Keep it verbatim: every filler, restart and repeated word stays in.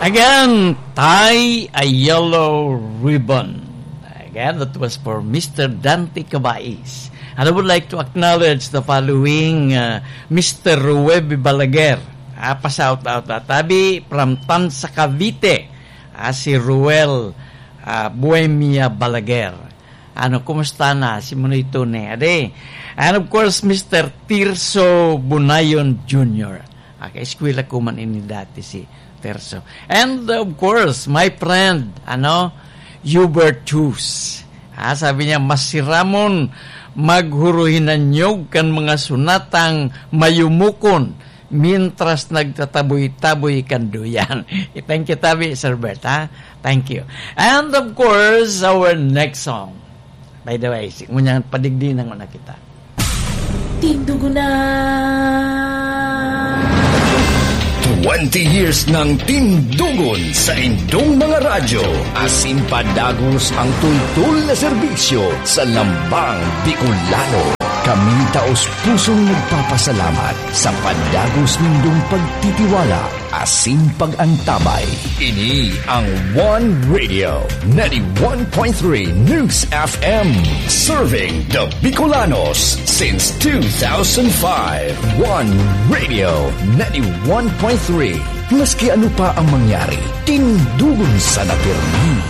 Again, tie a yellow ribbon. Again, that was for Mister Dante Cabais. And I would like to acknowledge the following uh, Mister Ruebe Balaguer. Ah, pa-shout out na. Tabi from Tansa Cavite. Ah, si Ruel uh, Buemia Balaguer. Ano, kumusta na? Si Monito ne. Ade. And of course, Mister Tirso Bunayon Junior Okay, eskwela ko man ini dati si Terso. And of course, my friend, ano, Hubert Hughes. Ah, sabi niya, masiramon maghuruhin na nyog kan mga sunatang mayumukon mintras nagtataboy-taboy kan duyan. Thank you, Tabi, Sir Bert, ha? Thank you. And of course, our next song. By the way, ngunyang padigdinan ko na kita. Tindugunan! twenty years ng tindugon sa indong mga radyo. Asin padagos ang tultul na serbisyo sa Lambang Bicolano. Kami taos pusong nagpapasalamat sa padagos nindong pagtitiwala, asin pag-antabay. Ini ang One Radio ninety-one point three News F M, serving the Bicolanos since two thousand five. One Radio ninety-one point three. Maski ano pa ang mangyari, tindugon sa napirmi.